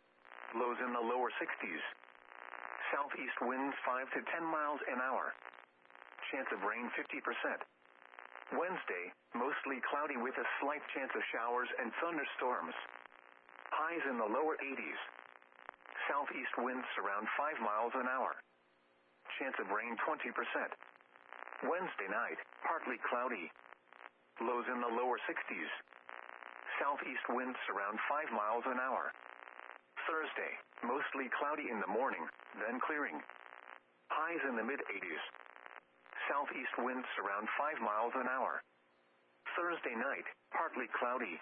Lows in the lower sixties. Southeast winds five to ten miles an hour. Chance of rain fifty percent. Wednesday, mostly cloudy with a slight chance of showers and thunderstorms. Highs in the lower eighties. Southeast winds around five miles an hour. Chance of rain twenty percent. Wednesday night, partly cloudy. Lows in the lower sixties. Southeast winds around five miles an hour. Thursday, mostly cloudy in the morning, then clearing. Highs in the mid-eighties. Southeast winds around five miles an hour. Thursday night, partly cloudy.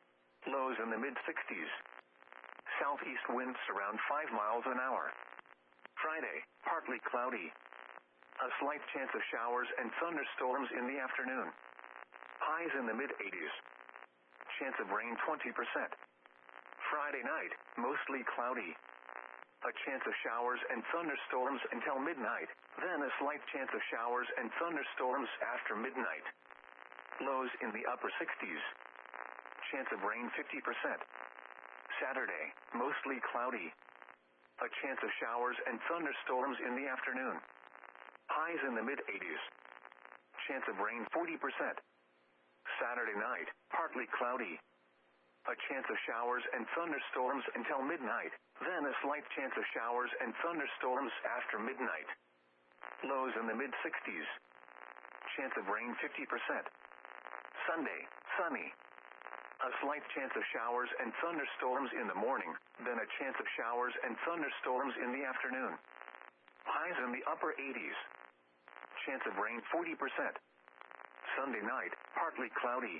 Lows in the mid-sixties. Southeast winds around five miles an hour. Friday, partly cloudy. A slight chance of showers and thunderstorms in the afternoon. Highs in the mid-eighties. Chance of rain twenty percent. Friday night, mostly cloudy. A chance of showers and thunderstorms until midnight, then a slight chance of showers and thunderstorms after midnight. Lows in the upper sixties. Chance of rain fifty percent. Saturday, mostly cloudy. A chance of showers and thunderstorms in the afternoon. Highs in the mid-eighties. Chance of rain forty percent. Saturday night, partly cloudy. A chance of showers and thunderstorms until midnight, then a slight chance of showers and thunderstorms after midnight. Lows in the mid-sixties. Chance of rain fifty percent. Sunday, sunny. A slight chance of showers and thunderstorms in the morning, then a chance of showers and thunderstorms in the afternoon. Highs in the upper eighties. Chance of rain forty percent. Sunday night, partly cloudy.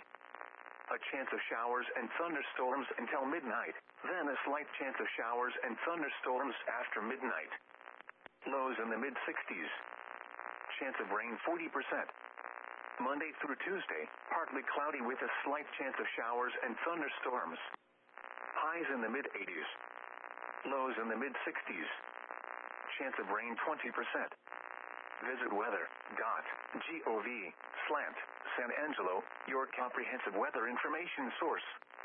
A chance of showers and thunderstorms until midnight, then a slight chance of showers and thunderstorms after midnight. Lows in the mid-sixties. Chance of rain forty percent. Monday through Tuesday, partly cloudy with a slight chance of showers and thunderstorms. Highs in the mid-eighties. Lows in the mid-sixties. Chance of rain twenty percent. Visit weather dot gov slant San Angelo, your comprehensive weather information source.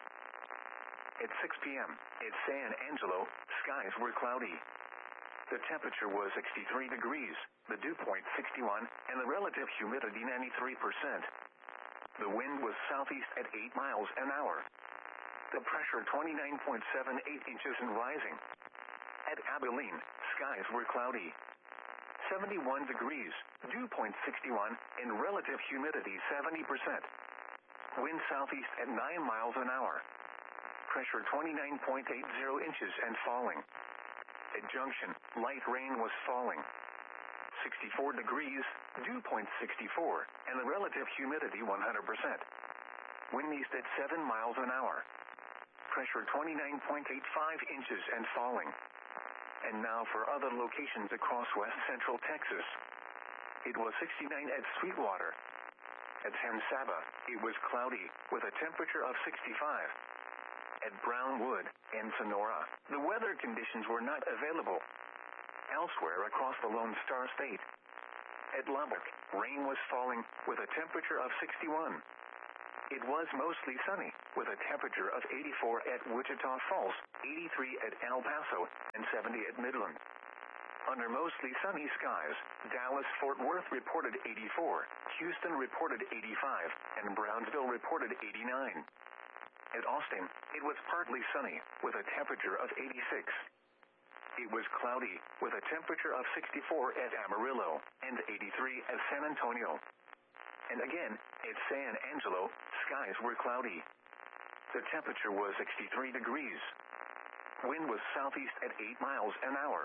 At six p.m. at San Angelo, skies were cloudy. The temperature was sixty-three degrees, the dew point sixty-one, and the relative humidity ninety-three percent. The wind was southeast at eight miles an hour. The pressure twenty-nine point seven eight inches and rising. At Abilene, skies were cloudy. seventy-one degrees, dew point sixty-one, and relative humidity seventy percent. Wind southeast at nine miles an hour. Pressure twenty-nine point eight zero inches and falling. At Junction, light rain was falling. sixty-four degrees, dew point sixty-four, and the relative humidity one hundred percent. Wind east at seven miles an hour. Pressure twenty-nine point eight five inches and falling. And now for other locations across west central Texas. It was sixty-nine at Sweetwater. At San Saba, it was cloudy, with a temperature of sixty-five. at Brownwood and Sonora, the weather conditions were not available. Elsewhere across the Lone Star State, at Lubbock, rain was falling with a temperature of sixty-one. It was mostly sunny, with a temperature of eighty-four at Wichita Falls, eighty-three at El Paso, and seventy at Midland. Under mostly sunny skies, Dallas-Fort Worth reported eighty-four, Houston reported eighty-five, and Brownsville reported eighty-nine. At Austin, it was partly sunny, with a temperature of eighty-six. It was cloudy, with a temperature of sixty-four at Amarillo, and eighty-three at San Antonio. And again, at San Angelo, skies were cloudy. The temperature was sixty-three degrees. Wind was southeast at eight miles an hour.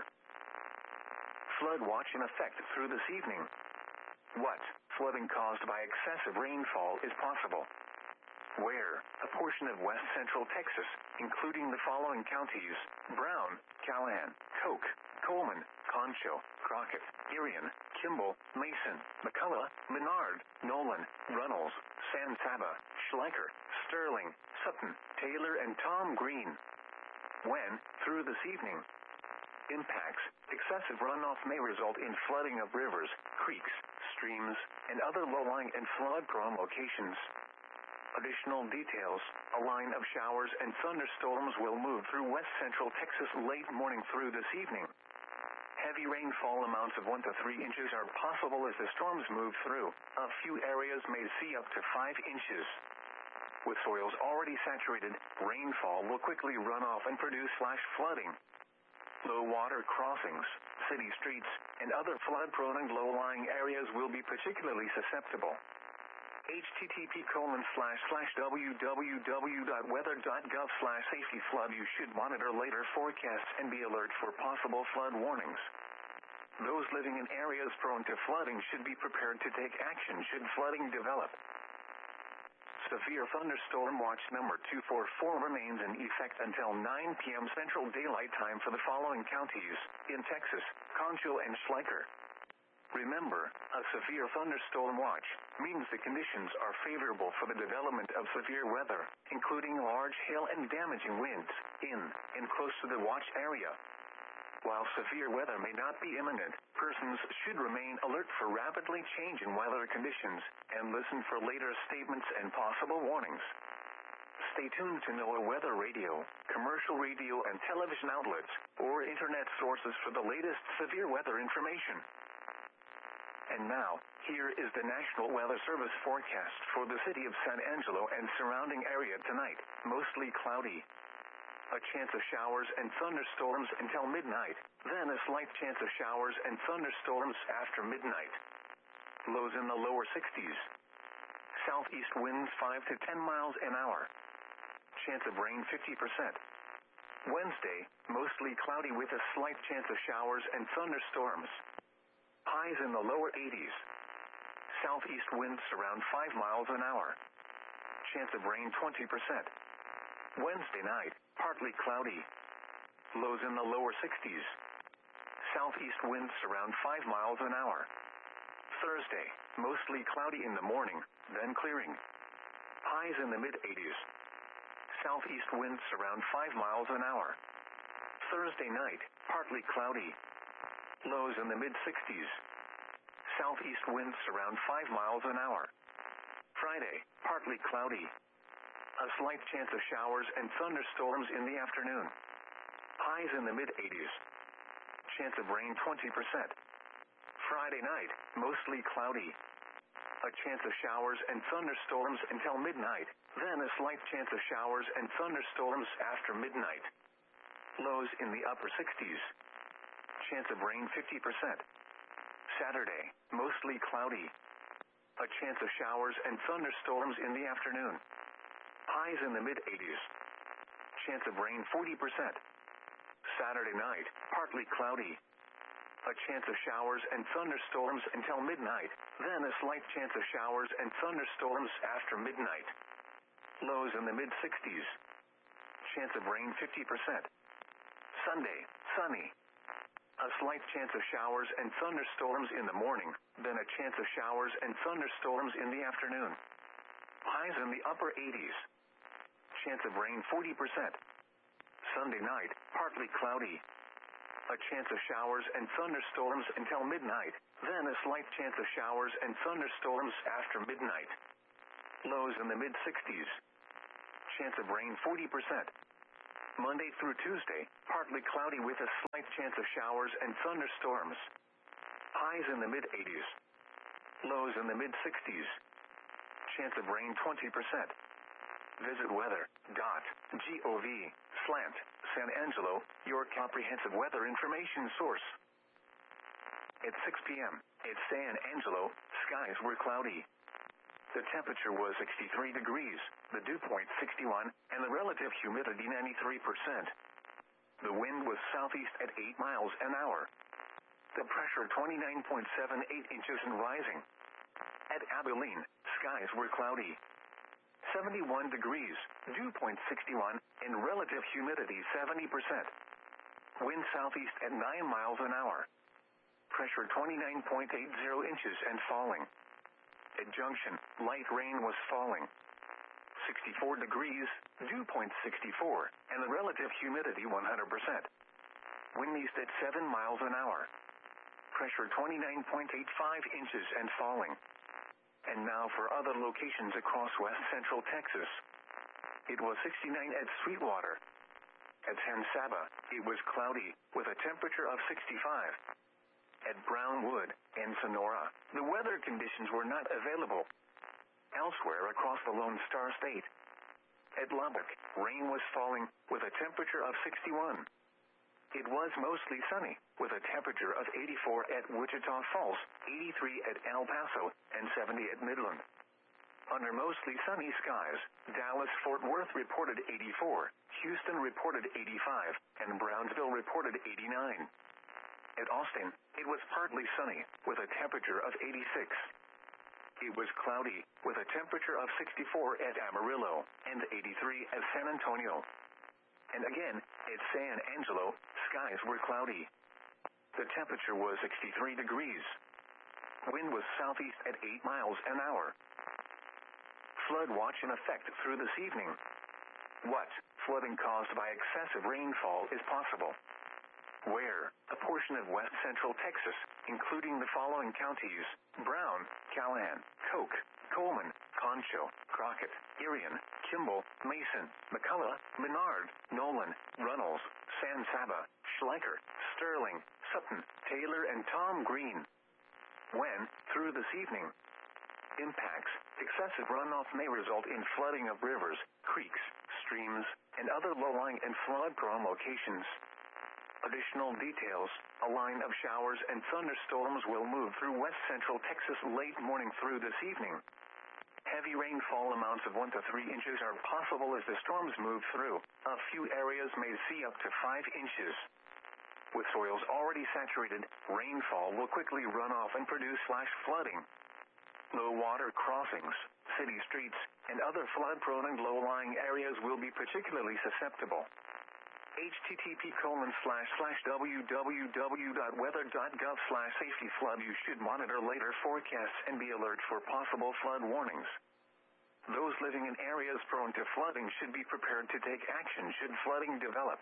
Flood watch in effect through this evening. What flooding caused by excessive rainfall is possible? Where? A portion of west central Texas, including the following counties: Brown, Callahan, Koch, Coleman, Concho, Crockett, Irion, Kimball, Mason, McCullough, Menard, Nolan, Runnels, San Saba, Schleicher, Sterling, Sutton, Taylor, and Tom Green. When? Through this evening. Impacts: excessive runoff may result in flooding of rivers, creeks, streams, and other low-lying and flood-prone locations. Additional details: a line of showers and thunderstorms will move through west central Texas late morning through this evening. Heavy rainfall amounts of one to three inches are possible as the storms move through. A few areas may see up to five inches. With soils already saturated, rainfall will quickly run off and produce flash flooding. Low water crossings, city streets, and other flood-prone and low-lying areas will be particularly susceptible. http colon slash slash www.weather.gov slash safety flood. You should monitor later forecasts and be alert for possible flood warnings. Those living in areas prone to flooding should be prepared to take action should flooding develop. Severe thunderstorm watch number two four four remains in effect until nine p.m. Central Daylight Time for the following counties in Texas: Concho and Schleicher. Remember, a severe thunderstorm watch means the conditions are favorable for the development of severe weather, including large hail and damaging winds, in and close to the watch area. While severe weather may not be imminent, persons should remain alert for rapidly changing weather conditions and listen for later statements and possible warnings. Stay tuned to NOAA Weather Radio, commercial radio and television outlets, or internet sources for the latest severe weather information. And now, here is the National Weather Service forecast for the city of San Angelo and surrounding area tonight: mostly cloudy. A chance of showers and thunderstorms until midnight, then a slight chance of showers and thunderstorms after midnight. Lows in the lower sixties. Southeast winds five to ten miles an hour. Chance of rain fifty percent. Wednesday, mostly cloudy with a slight chance of showers and thunderstorms. Highs in the lower eighties. Southeast winds around five miles an hour. Chance of rain twenty percent. Wednesday night, partly cloudy. Lows in the lower sixties. Southeast winds around five miles an hour. Thursday, mostly cloudy in the morning, then clearing. Highs in the mid-eighties. Southeast winds around five miles an hour. Thursday night, partly cloudy. Lows in the mid-sixties. Southeast winds around five miles an hour. Friday, partly cloudy. A slight chance of showers and thunderstorms in the afternoon. Highs in the mid-eighties. Chance of rain twenty percent. Friday night, mostly cloudy. A chance of showers and thunderstorms until midnight, then a slight chance of showers and thunderstorms after midnight. Lows in the upper sixties. Chance of rain fifty percent. Saturday, mostly cloudy. A chance of showers and thunderstorms in the afternoon. Highs in the mid-eighties. Chance of rain forty percent. Saturday night, partly cloudy. A chance of showers and thunderstorms until midnight, then a slight chance of showers and thunderstorms after midnight. Lows in the mid-sixties. Chance of rain fifty percent. Sunday, sunny. A slight chance of showers and thunderstorms in the morning, then a chance of showers and thunderstorms in the afternoon. Highs in the upper eighties. Chance of rain forty percent. Sunday night, partly cloudy. A chance of showers and thunderstorms until midnight, then a slight chance of showers and thunderstorms after midnight. Lows in the mid sixties. Chance of rain forty percent. Monday through Tuesday, partly cloudy with a slight chance of showers and thunderstorms. Highs in the mid eighties. Lows in the mid sixties. Chance of rain twenty percent. Visit weather dot gov slant San Angelo, your comprehensive weather information source. At six p.m. at San Angelo, skies were cloudy. The temperature was sixty-three degrees, the dew point sixty-one, and the relative humidity ninety-three percent. The wind was southeast at eight miles an hour. The pressure twenty-nine point seven eight inches and rising. At Abilene, skies were cloudy. seventy-one degrees, dew point sixty-one, and relative humidity seventy percent. Wind southeast at nine miles an hour. Pressure twenty-nine point eight zero inches and falling. At Junction, light rain was falling. sixty-four degrees, dew point sixty-four, and the relative humidity one hundred percent. Wind east at seven miles an hour. Pressure twenty-nine point eight five inches and falling. And now for other locations across west central Texas. It was sixty-nine at Sweetwater. At San Saba, it was cloudy, with a temperature of sixty-five. At Brownwood and Sonora, the weather conditions were not available. Elsewhere across the Lone Star State. At Lubbock, rain was falling, with a temperature of sixty-one. It was mostly sunny, with a temperature of eighty-four at Wichita Falls, eighty-three at El Paso, and seventy at Midland. Under mostly sunny skies, Dallas-Fort Worth reported eighty-four, Houston reported eighty-five, and Brownsville reported eighty-nine. At Austin, it was partly sunny, with a temperature of eighty-six. It was cloudy, with a temperature of sixty-four at Amarillo, and eighty-three at San Antonio. And again, at San Angelo, skies were cloudy. The temperature was sixty-three degrees. Wind was southeast at eight miles an hour. Flood watch in effect through this evening. What flooding caused by excessive rainfall is possible? Where a portion of west central Texas, including the following counties: Brown, Callahan, Koch, Coleman, Concho, Crockett, Irion, Kimball, Mason, McCullough, Menard, Nolan, Runnels, San Saba, Schleicher, Sterling, Sutton, Taylor, and Tom Green. When, through this evening, impacts: excessive runoff may result in flooding of rivers, creeks, streams, and other low-lying and flood-prone locations. Additional details: a line of showers and thunderstorms will move through west central Texas late morning through this evening. Heavy rainfall amounts of one to three inches are possible as the storms move through. A few areas may see up to five inches. With soils already saturated, rainfall will quickly run off and produce flash flooding. Low water crossings, city streets, and other flood-prone and low-lying areas will be particularly susceptible. http colon slash slash www.weather.gov slash safety flood. You should monitor later forecasts and be alert for possible flood warnings. Those living in areas prone to flooding should be prepared to take action should flooding develop.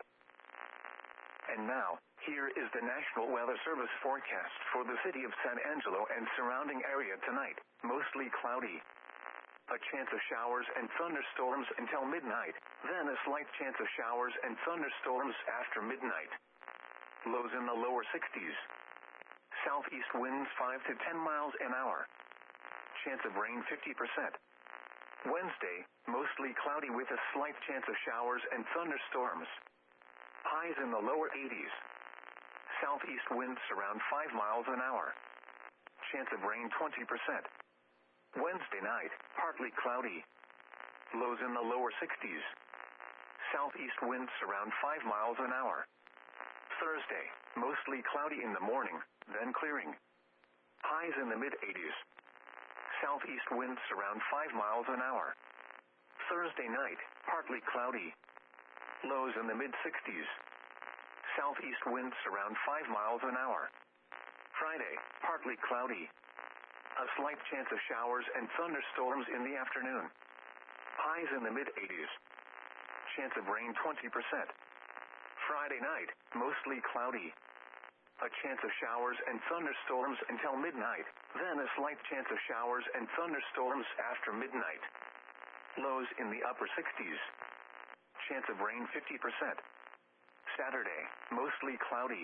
And now, here is the National Weather Service forecast for the city of San Angelo and surrounding area tonight. Mostly cloudy. A chance of showers and thunderstorms until midnight, then a slight chance of showers and thunderstorms after midnight. Lows in the lower sixties. Southeast winds five to ten miles an hour. Chance of rain fifty percent. Wednesday, mostly cloudy with a slight chance of showers and thunderstorms. Highs in the lower eighties. Southeast winds around five miles an hour. Chance of rain twenty percent. Wednesday night, partly cloudy. Lows in the lower sixties. Southeast winds around five miles an hour. Thursday, mostly cloudy in the morning, then clearing. Highs in the mid eighties. Southeast winds around five miles an hour. Thursday night, partly cloudy. Lows in the mid sixties. Southeast winds around five miles an hour. Friday, partly cloudy. A slight chance of showers and thunderstorms in the afternoon. Highs in the mid eighties. chance of rain twenty percent. Friday night, mostly cloudy. A chance of showers and thunderstorms until midnight, then a slight chance of showers and thunderstorms after midnight. Lows in the upper sixties. Chance of rain fifty percent. Saturday, mostly cloudy.